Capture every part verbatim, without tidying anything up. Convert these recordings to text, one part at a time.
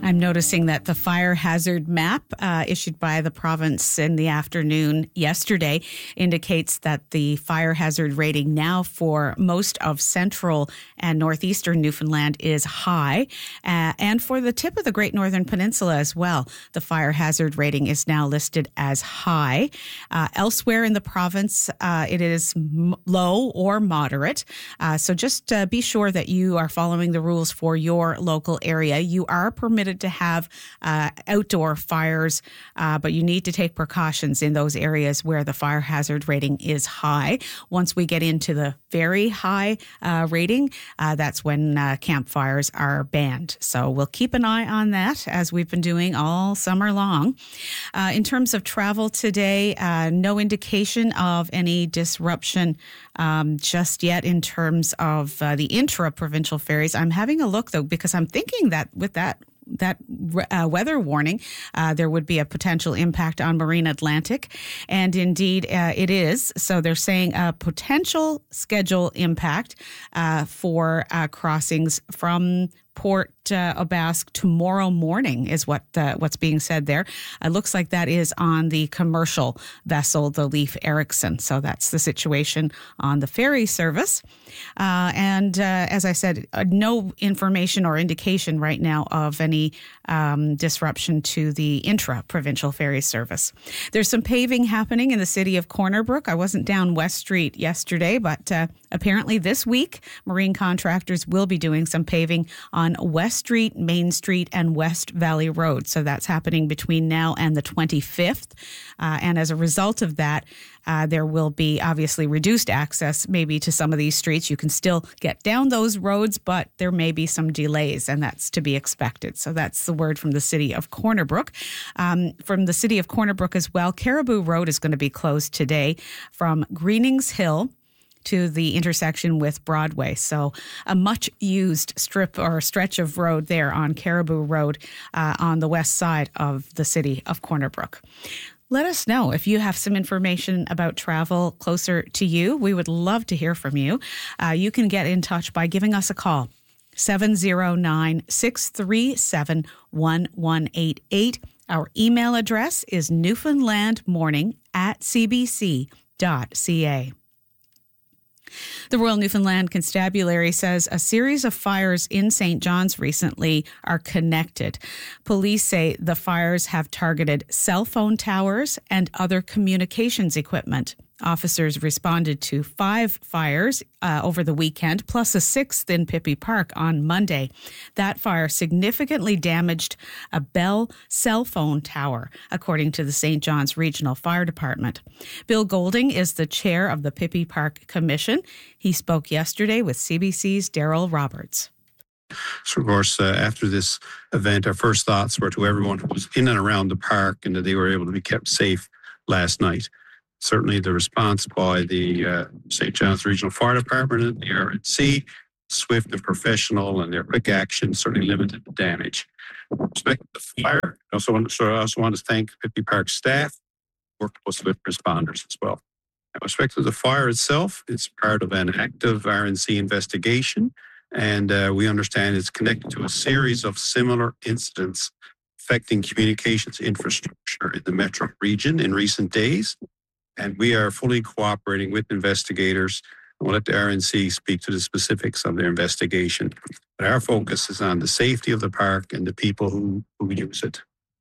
I'm noticing that the fire hazard map uh, issued by the province in the afternoon yesterday indicates that the fire hazard rating now for most of central and northeastern Newfoundland is high. Uh, and for the tip of the Great Northern Peninsula as well, the fire hazard rating is now listed as high. Uh, elsewhere in the province, uh, it is m- low or moderate. Uh, so just uh, be sure that you are following the rules for your local area. You are permitted to have uh, outdoor fires, uh, but you need to take precautions in those areas where the fire hazard rating is high. Once we get into the very high uh, rating, uh, that's when uh, campfires are banned. So we'll keep an eye on that as we've been doing all summer long. Uh, in terms of travel today, uh, no indication of any disruption um, just yet in terms of uh, the intra-provincial ferries. I'm having a look, though, because I'm thinking that with that that uh, weather warning, uh, there would be a potential impact on Marine Atlantic. And indeed, uh, it is. So they're saying a potential schedule impact uh, for uh, crossings from Port uh, aux Basques tomorrow morning is what uh, what's being said there. It looks like that is on the commercial vessel, the Leif Erikson. So that's the situation on the ferry service. Uh, and uh, as I said, uh, no information or indication right now of any um, disruption to the intra-provincial ferry service. There's some paving happening in the city of Corner Brook. I wasn't down West Street yesterday, but uh, apparently this week, marine contractors will be doing some paving on West Street, Main Street, and West Valley Road. So that's happening between now and the twenty-fifth. Uh, and as a result of that, uh, there will be obviously reduced access maybe to some of these streets. You can still get down those roads, but there may be some delays, and that's to be expected. So that's the word from the city of Corner Brook. Um, from the city of Corner Brook as well, Caribou Road is going to be closed today from Greenings Hill to the intersection with Broadway. So a much used strip or stretch of road there on Caribou Road uh, on the west side of the city of Corner Brook. Let us know if you have some information about travel closer to you. We would love to hear from you. Uh, you can get in touch by giving us a call, seven oh nine, six three seven, one one eight eight. Our email address is newfoundlandmorning at c b c dot c a. The Royal Newfoundland Constabulary says a series of fires in Saint John's recently are connected. Police say the fires have targeted cell phone towers and other communications equipment. Officers responded to five fires uh, over the weekend, plus a sixth in Pippi Park on Monday. That fire significantly damaged a Bell cell phone tower, according to the Saint John's Regional Fire Department. Bill Golding is the chair of the Pippi Park Commission. He spoke yesterday with C B C's Daryl Roberts. So, of course, uh, after this event, our first thoughts were to everyone who was in and around the park and that they were able to be kept safe last night. Certainly the response by the uh, Saint John's Regional Fire Department and the R N C, swift and professional, and their quick action certainly limited the damage. With respect to the fire, I also want, so I also want to thank Pippi Park staff, worked closely with responders as well. With respect to the fire itself, it's part of an active R N C investigation, and uh, we understand it's connected to a series of similar incidents affecting communications infrastructure in the metro region in recent days. And we are fully cooperating with investigators. We'll let the R N C speak to the specifics of their investigation. But our focus is on the safety of the park and the people who, who use it.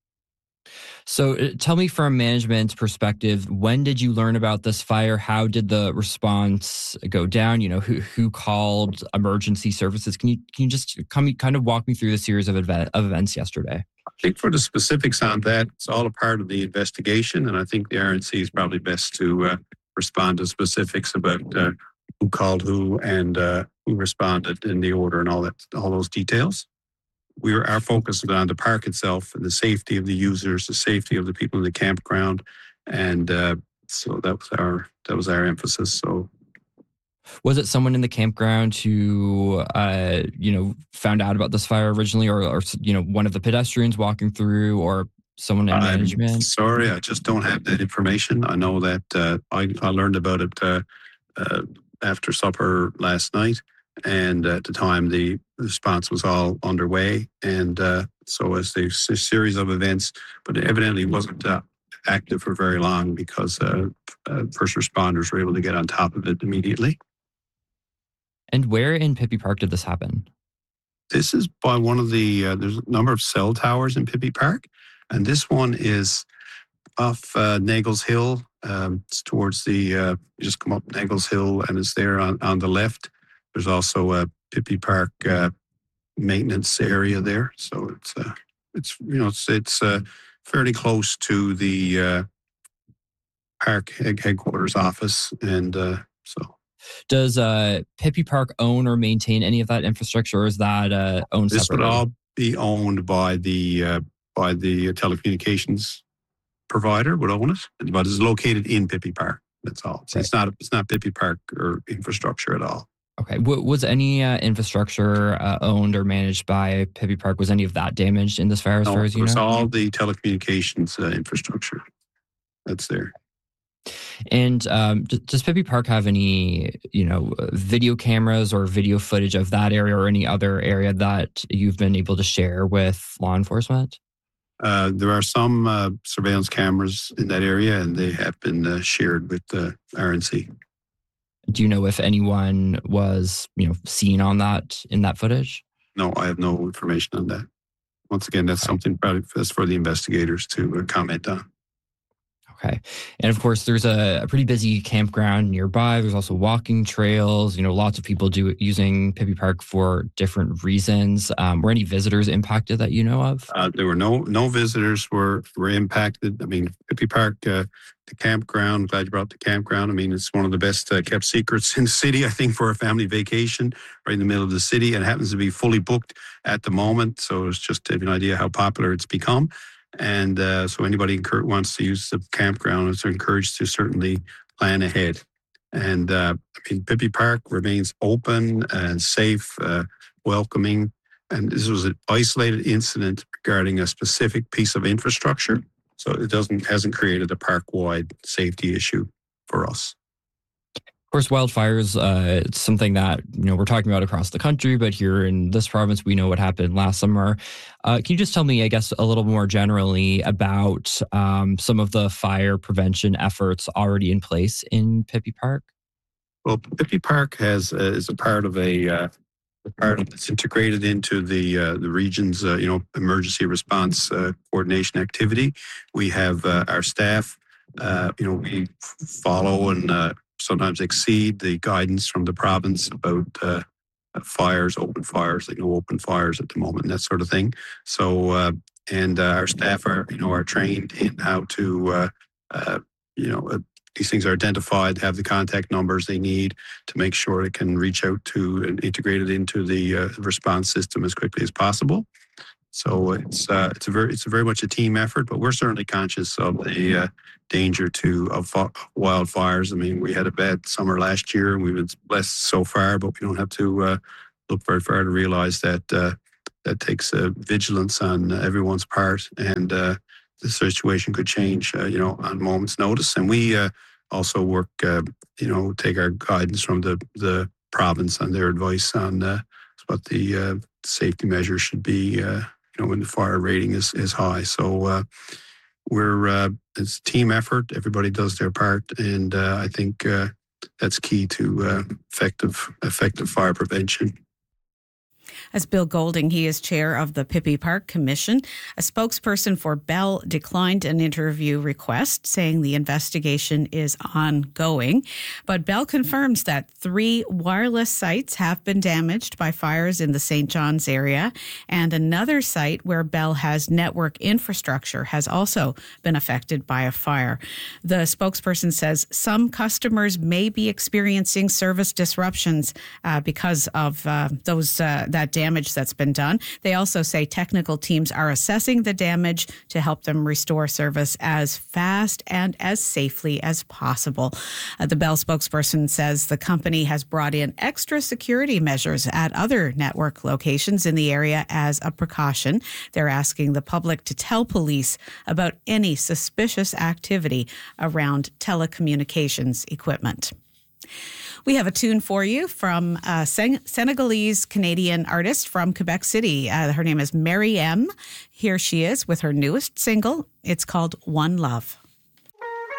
So uh, tell me from a management perspective, when did you learn about this fire? How did the response go down? You know, who who called emergency services? Can you can you just come kind of walk me through the series of, event, of events yesterday? I think for the specifics on that, it's all a part of the investigation, and I think the R N C is probably best to uh, respond to specifics about uh, who called who and uh, who responded in the order and all that, all those details. We were, our focus was on the park itself and the safety of the users, the safety of the people in the campground, and uh, so that was our that was our emphasis. So. Was it someone in the campground who, uh, you know, found out about this fire originally, or, or, you know, one of the pedestrians walking through, or someone in management? I'm sorry, I just don't have that information. I know that uh, I, I learned about it uh, uh, after supper last night, And at the time, the response was all underway. And uh, so as the s- series of events, but it evidently wasn't uh, active for very long because uh, uh, first responders were able to get on top of it immediately. And where in Pippy Park did this happen? This is by one of the, uh, there's a number of cell towers in Pippy Park. And this one is off uh, Nagels Hill. Um, it's towards the, uh, you just come up Nagels Hill and it's there on, on the left. There's also a Pippy Park uh, maintenance area there. So it's, uh, it's you know, it's, it's uh, fairly close to the uh, park headquarters office. And uh, so. Does uh, Pippy Park own or maintain any of that infrastructure, or is that uh, owned This separately? would all be owned by the uh, by the telecommunications provider, would own it, but it's located in Pippy Park. That's all. So Right. it's not it's not Pippy Park or infrastructure at all. Okay. W- was any uh, infrastructure uh, owned or managed by Pippy Park? Was any of that damaged in this fire, as No, far as you it's know? all the telecommunications uh, infrastructure that's there. And um, d- does Pippy Park have any, you know, video cameras or video footage of that area or any other area that you've been able to share with law enforcement? Uh, there are some uh, surveillance cameras in that area, and they have been uh, shared with the R N C. Do you know if anyone was, you know, seen on that in that footage? No, I have no information on that. Once again, that's something probably that's for the investigators to uh, comment on. Okay. And of course, there's a, a pretty busy campground nearby. There's also walking trails. You know, lots of people do using Pippy Park for different reasons. Um, were any visitors impacted that you know of? Uh, there were no no visitors were were impacted. I mean, Pippy Park, uh, the campground. Glad you brought up the campground. I mean, it's one of the best uh, kept secrets in the city. I think for a family vacation, right in the middle of the city, and it happens to be fully booked at the moment. So it's just to have an idea how popular it's become. And uh, so anybody who wants to use the campground is encouraged to certainly plan ahead. And uh, I mean, Pippy Park remains open and safe, uh, welcoming. And this was an isolated incident regarding a specific piece of infrastructure. So it doesn't hasn't created a park-wide safety issue for us. Of course, wildfires, uh, it's something that, you know, we're talking about across the country, but here in this province, we know what happened last summer. Uh, can you just tell me, I guess, a little more generally about um, some of the fire prevention efforts already in place in Pippy Park? Well, Pippy Park has uh, is a part of a uh, a part of it's integrated into the uh, the region's uh, you know emergency response uh, coordination activity. We have uh, our staff. Uh, you know, we follow and uh, sometimes exceed the guidance from the province about uh, fires, open fires, like no open fires at the moment, and that sort of thing. So, uh, and uh, our staff are, you know, are trained in how to, uh, uh, you know, uh, these things are identified, have the contact numbers they need to make sure it can reach out to and integrate it into the uh, response system as quickly as possible. So it's uh, it's a very it's a very much a team effort, but we're certainly conscious of the uh, danger to of wildfires. I mean, we had a bad summer last year, and we've been blessed so far, but we don't have to uh, look very far to realize that uh, that takes uh, vigilance on everyone's part, and uh, the situation could change, uh, you know, on a moment's notice. And we uh, also work, uh, you know, take our guidance from the the province and their advice on uh, what the uh, safety measures should be. Uh, You know, when the fire rating is, is high. So uh, we're, uh, it's a team effort. Everybody does their part. And uh, I think uh, that's key to uh, effective, effective fire prevention. As Bill Golding, he is chair of the Pippy Park Commission. A spokesperson for Bell declined an interview request, saying the investigation is ongoing. But Bell confirms that three wireless sites have been damaged by fires in the Saint John's area, and another site where Bell has network infrastructure has also been affected by a fire. The spokesperson says some customers may be experiencing service disruptions uh, because of uh, those uh, that damage that's been done. They also say technical teams are assessing the damage to help them restore service as fast and as safely as possible. Uh, the Bell spokesperson says the company has brought in extra security measures at other network locations in the area as a precaution. They're asking the public to tell police about any suspicious activity around telecommunications equipment. We have a tune for you from a Sen- Senegalese-Canadian artist from Quebec City. Uh, her name is Mary M. Here she is with her newest single. It's called One Love.